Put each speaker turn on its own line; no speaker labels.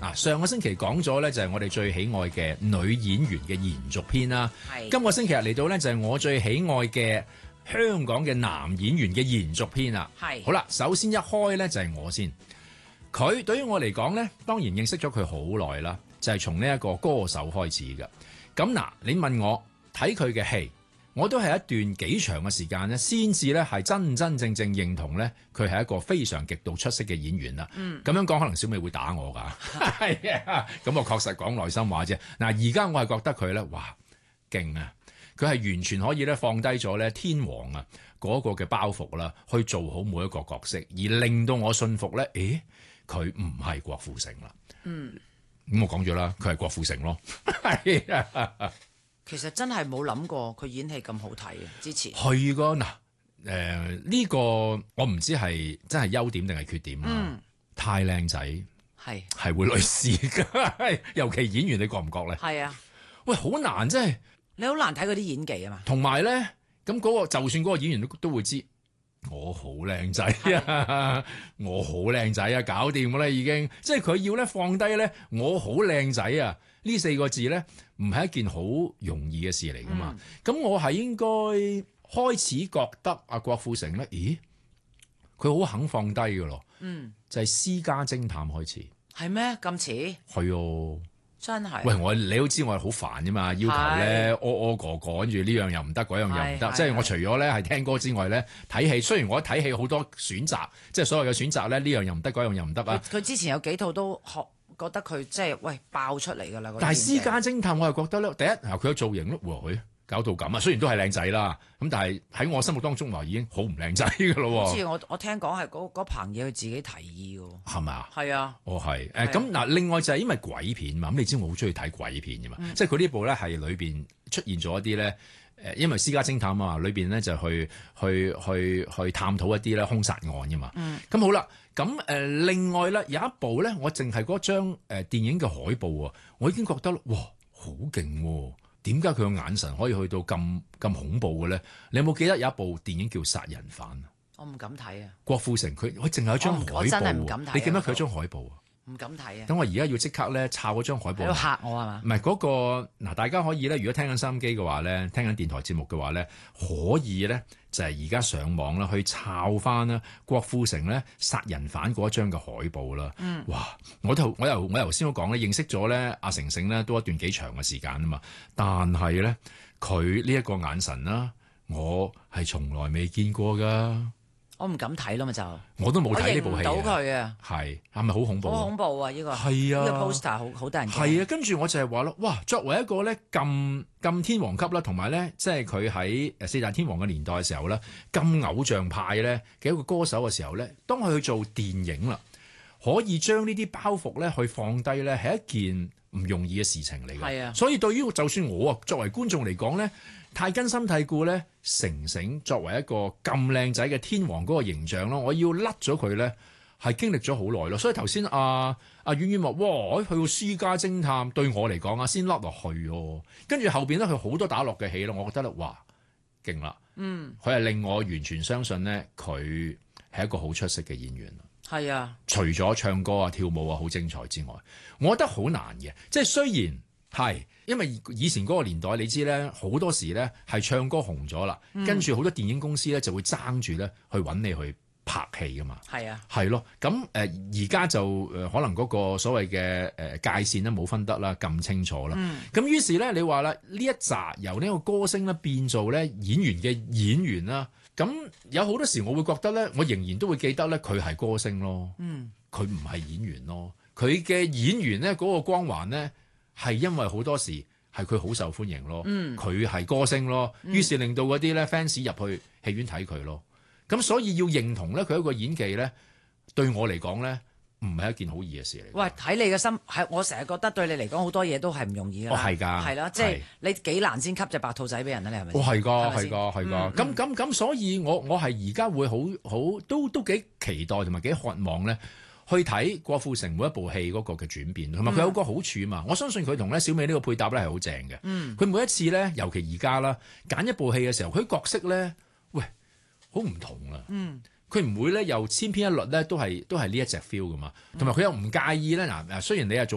上個星期講咗咧，就係我哋最喜愛嘅女演員嘅延續篇啦。今個星期日嚟到咧，就係我最喜愛嘅香港嘅男演員嘅延續篇啦。好啦，首先一開咧就係我先。佢對於我嚟講咧，當然認識咗佢好耐啦，就係從呢一個歌手開始嘅。咁嗱，你問我睇佢嘅戲，我都係一段幾長嘅時間咧，先至咧係真真正正認同咧，佢係一個非常極度出色嘅演員啦。咁樣講可能小美會打我㗎，係啊，咁我確實講內心話啫。嗱，而家我係覺得佢咧，哇，勁啊！佢係完全可以咧放低咗咧天王啊嗰個嘅包袱啦，去做好每一個角色，而令到我信服咧，佢唔係郭富城啦。咁我講咗啦，佢係郭富城咯。係啊。
其實真係冇諗過佢演戲咁好睇嘅，之前
係噶嗱，呢個我唔知係真係優點定係缺點啦。太靚仔係會累事噶，尤其演員你覺唔覺咧？係啊，喂，好難真係，
你好難睇嗰啲演技啊嘛。
同埋咧，咁嗰個就算嗰個演員都會知，我好靚仔啊，我好靚仔啊，搞掂㗎啦已經，即係佢要咧放低咧，我好靚仔啊。呢4個字咧，唔係一件好容易嘅事嚟噶嘛。咁我係應該開始覺得阿郭富城咧，咦，佢好肯放低噶咯。就係私家偵探開始。係
咩？咁似？
係哦，
真係。
喂，你都知我係好煩噶嘛，要求咧屙哥哥，跟住呢樣又唔得，嗰樣又唔得。即係我除咗咧係聽歌之外咧，睇戲雖然我睇戲好多選擇，即係所謂嘅選擇咧，呢樣又唔得，嗰樣又唔得啊。
佢之前有幾套都覺得佢即係爆出嚟㗎啦！
但係私家偵探我係覺得咧，第一佢個造型咯，佢搞到咁啊！雖然都係靚仔啦，咁但係喺我心目當中話已經好唔靚仔㗎咯。
好似我聽講係嗰棚嘢佢自己提議㗎喎。
係咪啊？
係啊。
係咁嗱，另外就係因為鬼片嘛，咁你知我好中意睇鬼片㗎嘛，即係佢呢部咧係裏邊出現咗一啲咧因為私家偵探啊嘛，裏邊咧就去探討一啲咧兇殺案㗎嘛。咁好啦。咁另外咧有一部咧，我淨係嗰張電影嘅海報啊，我已經覺得哇好勁喎！點解佢個眼神可以去到咁恐怖嘅咧？你有冇記得有一部電影叫《殺人犯》啊？
我唔敢睇啊！
郭富城佢淨係有張海報，
我真係唔敢睇。
你記得佢有張海報啊？
唔敢睇啊！
等我而家要即刻咧抄嗰張海報。
喺度嚇我係嘛？
唔係嗰個嗱，大家可以咧，如果聽緊收音機嘅話咧，聽緊電台節目嘅話咧，可以咧就係而家上網啦，去抄翻啦郭富城咧殺人犯嗰張嘅海報啦。哇！我頭先都講咧，認識咗咧阿成成咧都一段幾長嘅時間啊嘛，但係咧佢呢一個眼神啦，我係從來未見過㗎。
我唔敢睇咯嘛就，
我都冇睇呢部戲。
我認唔到佢啊，
係咪好恐怖？
好恐怖啊！呢個
係啊，
呢個 poster 好得人驚。
係啊，跟住我就係話咯，哇！作為一個咧咁天王級啦，同埋咧即係佢喺四大天王嘅年代嘅時候咧，咁偶像派咧嘅一個歌手嘅時候咧，當佢去做電影啦，可以將呢啲包袱咧去放低咧，係一件唔容易嘅事情嚟嘅。係啊，所以對於就算我啊作為觀眾嚟講咧，太根深蒂固咧，成成作為一個咁靚仔嘅天王嗰個形象咯，我要甩咗佢咧，係經歷咗好耐咯。所以頭先阿婉婉話，哇！去到私家偵探對我嚟講啊，先甩落去喎。跟住後邊咧，佢好多打落嘅戲咯，我覺得咧，哇，勁啦！佢係令我完全相信咧，佢係一個好出色嘅演員。係啊，除咗唱歌啊、跳舞啊好精彩之外，我覺得好難嘅。即係雖然係，因為以前嗰個年代你知咧，好多時咧係唱歌紅咗啦，跟住好多電影公司咧就會爭住咧去揾你去拍戲噶嘛。係啊，係咯。咁而家就可能嗰個所謂嘅界線咧冇分得啦咁清楚啦。咁於是咧，你話啦，呢一集由呢個歌星咧變做咧演員嘅演員啦。咁有好多時我會覺得咧，我仍然都會記得咧，佢係歌星咯。佢唔係演員咯。佢嘅演員咧嗰個光環咧，係因為好多時係佢好受歡迎咯。佢係歌星咯，於是令到嗰啲咧 fans 入去戲院睇佢咯。咁所以要認同咧佢一個演技咧，對我嚟講咧，唔係一件好易嘅事嚟。喂，睇你嘅心係，我成日覺得對你嚟講好多嘢都係唔容易㗎。係㗎，係啦，即係你幾難先吸隻白兔仔俾人啦？你係咪？係㗎。咁，所以我係而家會好都幾期待同埋幾渴望咧，去睇郭富城每一部戲嗰個嘅轉變，同埋佢有個好處啊嘛。我相信佢同咧小美呢個配搭咧係好正嘅。佢每一次咧，尤其而家啦，揀一部戲嘅時候，佢角色咧，喂，好唔同啊。佢唔會咧又千篇一律咧，都係呢一隻 feel 噶嘛，同埋佢又唔介意咧嗱，雖然你係做